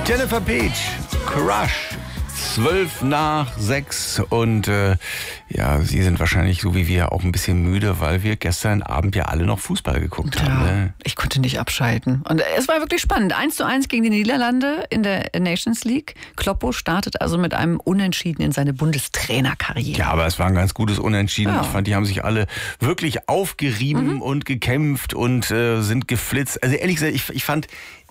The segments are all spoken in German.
Jennifer Page, Crush. 5:12 und Sie sind wahrscheinlich so wie wir auch ein bisschen müde, weil wir gestern Abend ja alle noch Fußball geguckt haben. Ne? Ich konnte nicht abschalten. Und es war wirklich spannend. 1:1 gegen die Niederlande in der Nations League. Kloppo startet also mit einem Unentschieden in seine Bundestrainerkarriere. Ja, aber es war ein ganz gutes Unentschieden. Ja. Ich fand, die haben sich alle wirklich aufgerieben und gekämpft und sind geflitzt. Also ehrlich gesagt, ich fand,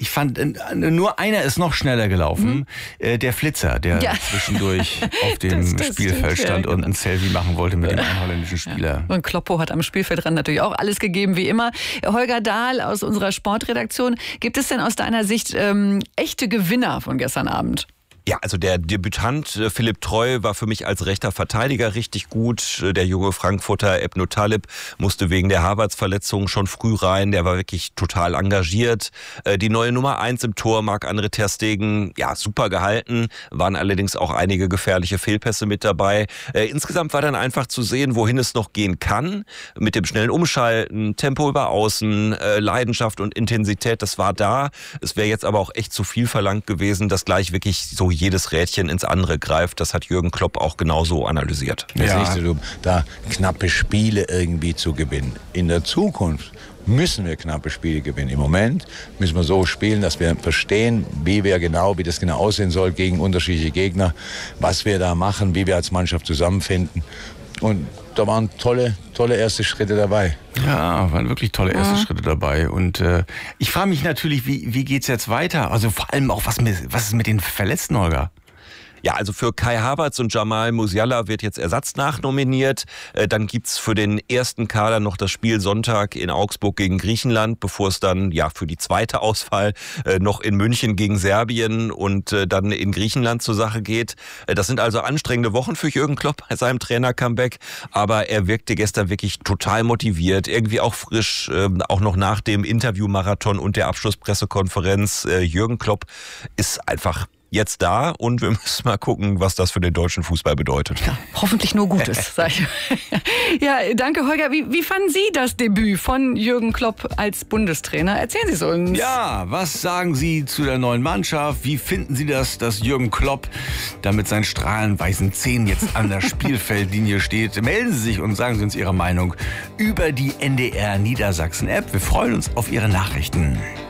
nur einer ist noch schneller gelaufen. Der Flitzer, der zwischendurch auf dem Spielfeld stand und ein Selfie machen wollte mit dem einholländischen Spieler. Ja. Und Kloppo hat am Spielfeldrand natürlich auch alles gegeben, wie immer. Holger Dahl aus unserer Sportredaktion. Gibt es denn aus deiner Sicht echte Gewinner von gestern Abend? Ja, also der Debütant Philipp Treu war für mich als rechter Verteidiger richtig gut. Der junge Frankfurter Ebno Talib musste wegen der Havertz-Verletzung schon früh rein. Der war wirklich total engagiert. Die neue Nummer 1 im Tor, Marc-André ter Stegen, ja, super gehalten. Waren allerdings auch einige gefährliche Fehlpässe mit dabei. Insgesamt war dann einfach zu sehen, wohin es noch gehen kann. Mit dem schnellen Umschalten, Tempo über Außen, Leidenschaft und Intensität, das war da. Es wäre jetzt aber auch echt zu viel verlangt gewesen, dass gleich wirklich so jedes Rädchen ins andere greift. Das hat Jürgen Klopp auch genauso analysiert. Es ist nicht so, da knappe Spiele irgendwie zu gewinnen. In der Zukunft müssen wir knappe Spiele gewinnen. Im Moment müssen wir so spielen, dass wir verstehen, wie das genau aussehen soll gegen unterschiedliche Gegner, was wir da machen, wie wir als Mannschaft zusammenfinden. Und da waren tolle erste Schritte dabei. Ja, waren wirklich tolle erste Schritte dabei. Und ich frage mich natürlich, wie geht's jetzt weiter? Also vor allem auch, was ist mit den Verletzten, Holger? Ja, also für Kai Havertz und Jamal Musiala wird jetzt Ersatz nachnominiert. Dann gibt's für den ersten Kader noch das Spiel Sonntag in Augsburg gegen Griechenland, bevor es dann für die zweite Auswahl noch in München gegen Serbien und dann in Griechenland zur Sache geht. Das sind also anstrengende Wochen für Jürgen Klopp bei seinem Trainer-Comeback, aber er wirkte gestern wirklich total motiviert, irgendwie auch frisch, auch noch nach dem Interviewmarathon und der Abschlusspressekonferenz. Jürgen Klopp ist einfach jetzt da und wir müssen mal gucken, was das für den deutschen Fußball bedeutet. Ja, hoffentlich nur Gutes, sag ich. Ja, danke Holger. Wie fanden Sie das Debüt von Jürgen Klopp als Bundestrainer? Erzählen Sie es uns. Ja, was sagen Sie zu der neuen Mannschaft? Wie finden Sie das, dass Jürgen Klopp da mit seinen strahlend weißen Zähnen jetzt an der Spielfeldlinie steht? Melden Sie sich und sagen Sie uns Ihre Meinung über die NDR Niedersachsen App. Wir freuen uns auf Ihre Nachrichten.